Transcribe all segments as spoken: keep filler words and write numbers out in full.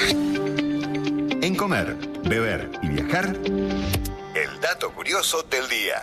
En comer, beber y viajar, el dato curioso del día.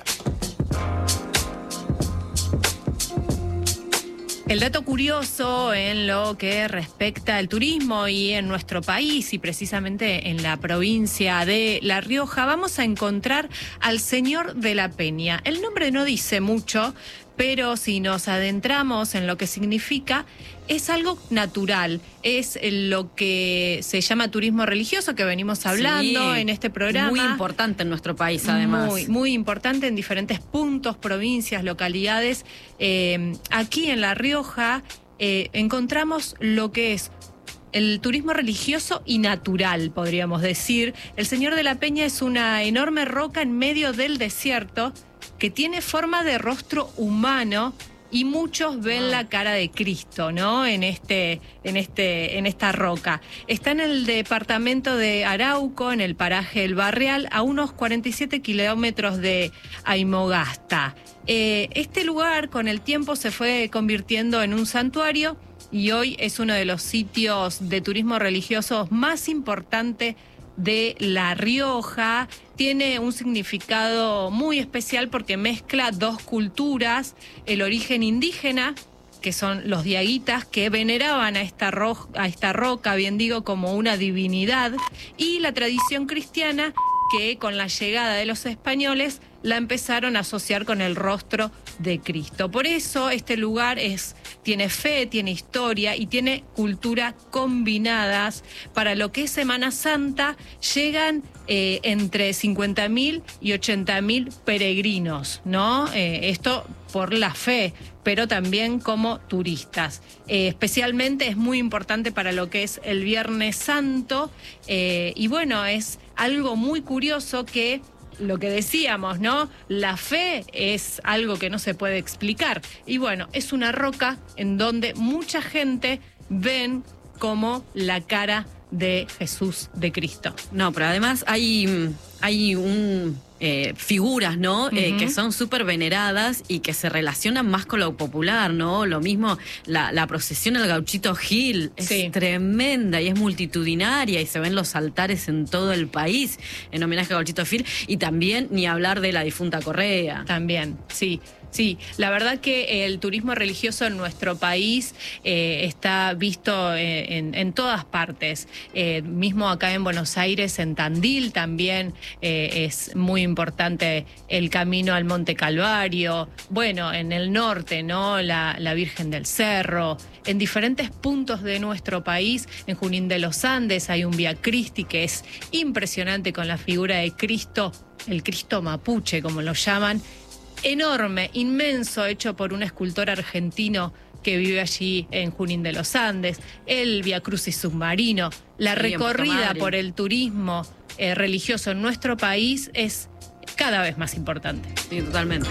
El dato curioso en lo que respecta al turismo y en nuestro país y precisamente en la provincia de La Rioja, vamos a encontrar al Señor de la Peña. El nombre no dice mucho, pero si nos adentramos en lo que significa, es algo natural, es lo que se llama turismo religioso, que venimos hablando sí, en este programa. Muy importante en nuestro país, además. Muy, muy importante en diferentes puntos, provincias, localidades. Eh, aquí en La Rioja eh, encontramos lo que es el turismo religioso y natural, podríamos decir. El Señor de la Peña es una enorme roca en medio del desierto que tiene forma de rostro humano y muchos ven la cara de Cristo, ¿no? En este, en este, en esta roca. Está en el departamento de Arauco, en el paraje El Barrial, a unos cuarenta y siete kilómetros de Aymogasta. Eh, este lugar, con el tiempo, se fue convirtiendo en un santuario y hoy es uno de los sitios de turismo religioso más importantes de La Rioja. Tiene un significado muy especial porque mezcla dos culturas, el origen indígena, que son los diaguitas, que veneraban a esta, ro- a esta roca, bien digo, como una divinidad, y la tradición cristiana, que con la llegada de los españoles la empezaron a asociar con el rostro de Cristo. Por eso este lugar es, tiene fe, tiene historia y tiene cultura combinadas. Para lo que es Semana Santa llegan eh, entre cincuenta mil y ochenta mil peregrinos, ¿no? Eh, esto por la fe, pero también como turistas. Eh, especialmente es muy importante para lo que es el Viernes Santo, eh, y bueno, es algo muy curioso que lo que decíamos, ¿no? La fe es algo que no se puede explicar. Y bueno, es una roca en donde mucha gente ven como la cara de Jesús, de Cristo. No, pero además hay, hay un... Eh, figuras, ¿no? Uh-huh. Eh, que son súper veneradas y que se relacionan más con lo popular, ¿no? Lo mismo, la, la procesión al Gauchito Gil es sí. tremenda y es multitudinaria y se ven los altares en todo el país en homenaje a Gauchito Gil, y también ni hablar de la difunta Correa. También, sí. Sí, la verdad que el turismo religioso en nuestro país eh, está visto eh, en, en todas partes. Eh, mismo acá en Buenos Aires, en Tandil también eh, es muy importante el camino al Monte Calvario. Bueno, en el norte, ¿no? La, la Virgen del Cerro. En diferentes puntos de nuestro país, en Junín de los Andes, hay un Vía Cristi que es impresionante con la figura de Cristo, el Cristo mapuche, como lo llaman. Enorme, inmenso, hecho por un escultor argentino que vive allí en Junín de los Andes, el Vía Crucis submarino, la sí, recorrida por el turismo eh, religioso en nuestro país es cada vez más importante. Sí, totalmente.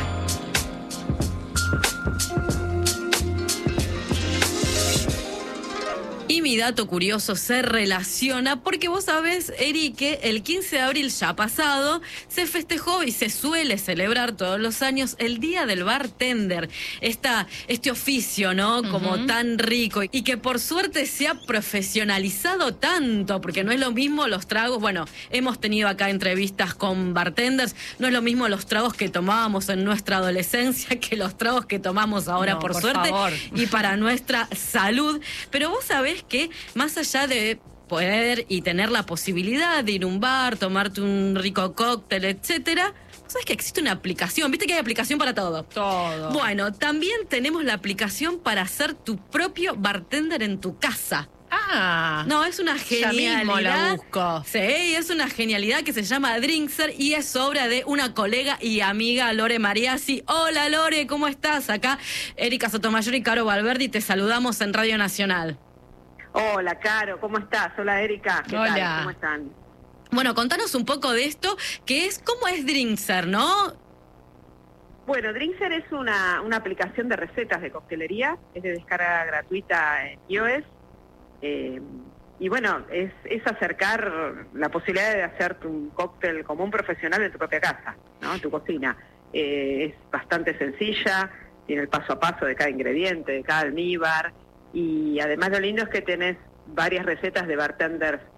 Y mi dato curioso se relaciona porque vos sabés, Eri, que el quince de abril ya pasado se festejó y se suele celebrar todos los años el Día del Bartender. Esta, este oficio, ¿no? Como uh-huh. tan rico y que por suerte se ha profesionalizado tanto, porque no es lo mismo los tragos. Bueno, hemos tenido acá entrevistas con bartenders, no es lo mismo los tragos que tomábamos en nuestra adolescencia que los tragos que tomamos ahora, no, por, por suerte, favor. Y para nuestra salud. Pero vos sabés que más allá de poder y tener la posibilidad de ir a un bar, tomarte un rico cóctel, etcétera, ¿sabes que existe una aplicación? ¿Viste que hay aplicación para todo? Todo. Bueno, también tenemos la aplicación para ser tu propio bartender en tu casa. Ah, no, es una genialidad. Ya mismo la busco. Sí, es una genialidad que se llama Drinkser y es obra de una colega y amiga, Lore Mariasi. Hola Lore, ¿cómo estás? Acá Erika Sotomayor y Caro Valverdi, te saludamos en Radio Nacional. Hola, Caro, ¿cómo estás? Hola, Erika, ¿qué Hola. tal? ¿Cómo están? Bueno, contanos un poco de esto, que es, ¿cómo es Drinkser, no? Bueno, Drinkser es una, una aplicación de recetas de coctelería, es de descarga gratuita en iOS, eh, y bueno, es, es acercar la posibilidad de hacerte un cóctel como un profesional en tu propia casa, ¿no? En tu cocina. Eh, es bastante sencilla, tiene el paso a paso de cada ingrediente, de cada almíbar, y además lo lindo es que tenés varias recetas de bartenders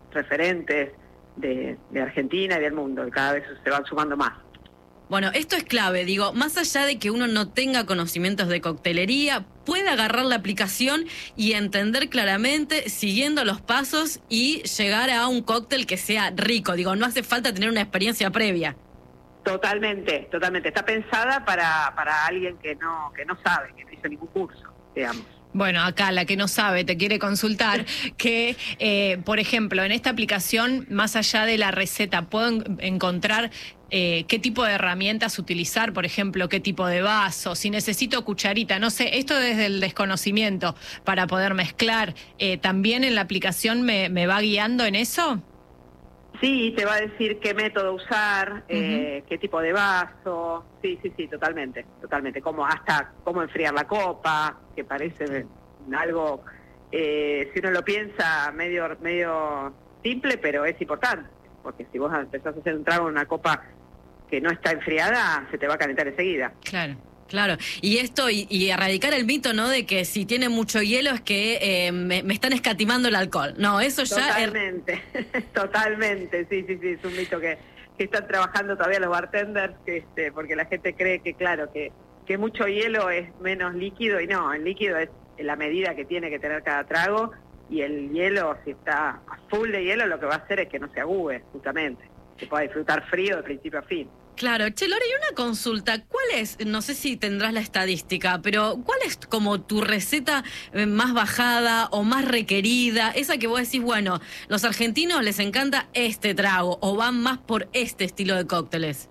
referentes de, de Argentina y del mundo, y cada vez se van sumando más. Bueno, esto es clave, digo, más allá de que uno no tenga conocimientos de coctelería, puede agarrar la aplicación y entender claramente, siguiendo los pasos, y llegar a un cóctel que sea rico. Digo, no hace falta tener una experiencia previa. Totalmente, totalmente. Está pensada para, para alguien que no, que no sabe, que no hizo ningún curso, digamos. Bueno, acá la que no sabe te quiere consultar que, eh, por ejemplo, en esta aplicación, más allá de la receta, ¿puedo en- encontrar eh, qué tipo de herramientas utilizar? Por ejemplo, qué tipo de vaso, si necesito cucharita, no sé, esto desde el desconocimiento para poder mezclar. Eh, ¿También en la aplicación me, me va guiando en eso? Sí, te va a decir qué método usar, eh, qué tipo de vaso. Sí, sí, sí, totalmente, totalmente. Como hasta cómo enfriar la copa, que parece algo, eh, si uno lo piensa, medio medio simple, pero es importante. Porque si vos empezás a hacer un trago en una copa que no está enfriada, se te va a calentar enseguida. Claro. Claro, y esto, y, y erradicar el mito, ¿no?, de que si tiene mucho hielo es que eh, me, me están escatimando el alcohol. No, eso ya... Totalmente, totalmente, sí, sí, sí, es un mito que, que están trabajando todavía los bartenders, que, este, porque la gente cree que, claro, que, que mucho hielo es menos líquido, y no, el líquido es la medida que tiene que tener cada trago, y el hielo, si está a full de hielo, lo que va a hacer es que no se agüe, justamente, que pueda disfrutar frío de principio a fin. Claro, che, Lore, y una consulta, ¿cuál es, no sé si tendrás la estadística, pero cuál es como tu receta eh, más bajada o más requerida, esa que vos decís, bueno, los argentinos les encanta este trago o van más por este estilo de cócteles?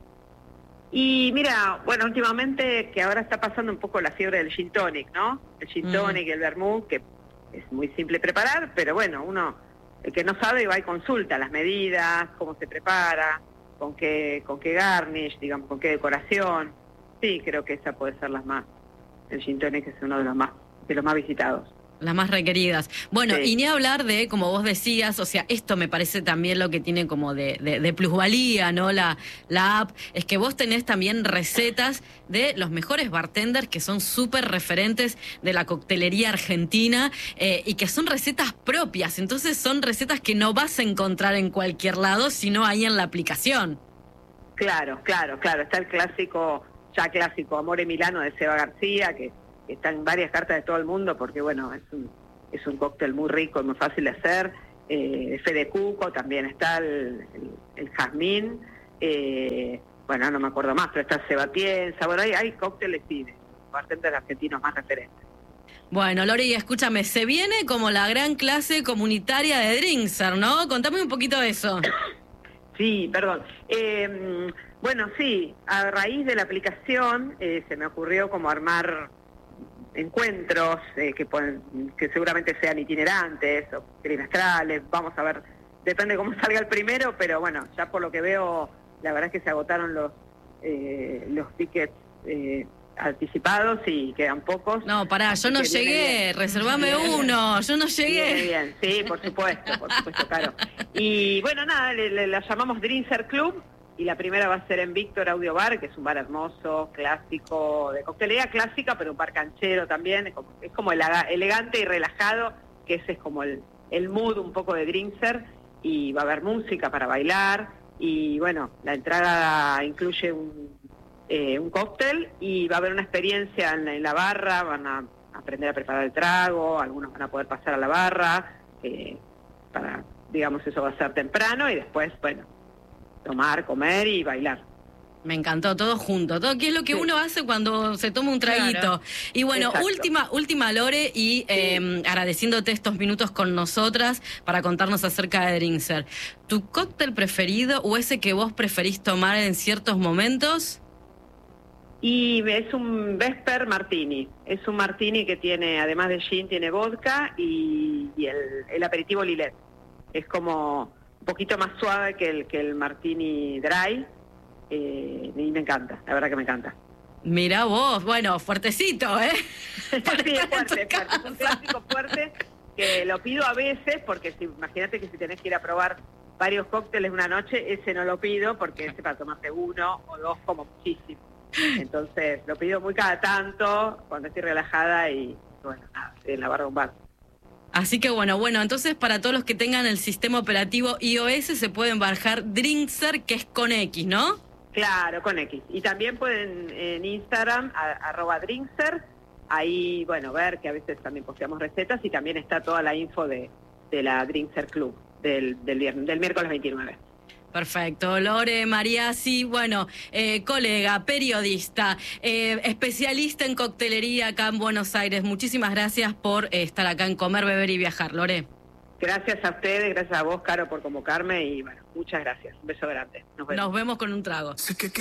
Y mira, bueno, últimamente que ahora está pasando un poco la fiebre del gin tonic, ¿no? El gin Mm. tonic y el vermouth, que es muy simple preparar, pero bueno, uno, el que no sabe va y consulta las medidas, cómo se prepara, con qué, con qué garnish, digamos, con qué decoración. Sí, creo que esa puede ser las más, el gin tonic es uno de los más, de los más visitados. Las más requeridas. Bueno, Sí. y ni hablar de, como vos decías, o sea, esto me parece también lo que tiene como de, de, de plusvalía, ¿no? La, la app, es que vos tenés también recetas de los mejores bartenders que son súper referentes de la coctelería argentina eh, y que son recetas propias. Entonces son recetas que no vas a encontrar en cualquier lado, sino ahí en la aplicación. Claro, claro, claro. Está el clásico, ya clásico, Amore Milano de Seba García, que está en varias cartas de todo el mundo, porque bueno, es un, es un cóctel muy rico y muy fácil de hacer. Eh, Fede Cuco, también está el, el, el jazmín, eh, bueno, no me acuerdo más, pero está Sebatienza, bueno, hay, hay cócteles y de bartenders argentinos más referentes. Bueno, Lori, escúchame, se viene como la gran clase comunitaria de Drinkser, ¿no? Contame un poquito de eso. Sí, perdón. Eh, bueno, sí, a raíz de la aplicación eh, se me ocurrió como armar encuentros eh, que pueden, que seguramente sean itinerantes o trimestrales, vamos a ver, depende cómo salga el primero, pero bueno, ya por lo que veo, la verdad es que se agotaron los eh, los tickets eh, anticipados y quedan pocos. No, pará, yo no Así que viene llegué, bien. reservame Viene bien. uno, yo no llegué. Bien, bien, sí, por supuesto, por supuesto, claro. Y bueno, nada, le, le- la llamamos Drinkser Club, y la primera va a ser en Víctor Audio Bar, que es un bar hermoso, clásico, de coctelería clásica, pero un bar canchero también, es como, es como elaga- elegante y relajado, que ese es como el, el mood un poco de Drinkser, y va a haber música para bailar, y bueno, la entrada incluye un, eh, un cóctel, y va a haber una experiencia en la, en la barra, van a aprender a preparar el trago, algunos van a poder pasar a la barra, eh, para, digamos, eso va a ser temprano, y después, bueno, tomar, comer y bailar. Me encantó, todo junto, todo que es lo que Sí. uno hace cuando se toma un traguito. Claro. Y bueno, Exacto. última, última Lore, y eh, agradeciéndote estos minutos con nosotras para contarnos acerca de Drinkser. ¿Tu cóctel preferido o ese que vos preferís tomar en ciertos momentos? Y es un Vesper Martini, es un Martini que tiene, además de gin, tiene vodka y, y el, el aperitivo Lillet. Es como un poquito más suave que el, que el Martini Dry, eh, y me encanta, la verdad que me encanta. Mirá vos, bueno, fuertecito, ¿eh? Sí, es fuerte, estar en tu es fuerte, es un casa. clásico fuerte que lo pido a veces, porque si, imagínate que si tenés que ir a probar varios cócteles una noche, ese no lo pido, porque ese para tomarse uno o dos como muchísimo. Entonces lo pido muy cada tanto, cuando estoy relajada y bueno, nada, en la barra de un bar. Así que bueno, bueno, entonces para todos los que tengan el sistema operativo iOS se pueden bajar Drinkser, que es con X, ¿no? Claro, con X. Y también pueden en Instagram, a, arroba Drinkser, ahí, bueno, ver que a veces también posteamos recetas y también está toda la info de, de la Drinkser Club del, del, viernes, del miércoles veintinueve. Perfecto. Lore Mariasi, bueno, eh, colega, periodista, eh, especialista en coctelería acá en Buenos Aires. Muchísimas gracias por eh, estar acá en Comer, Beber y Viajar, Lore. Gracias a ustedes, gracias a vos, Caro, por convocarme y bueno, muchas gracias. Un beso grande. Nos vemos. Nos vemos con un trago.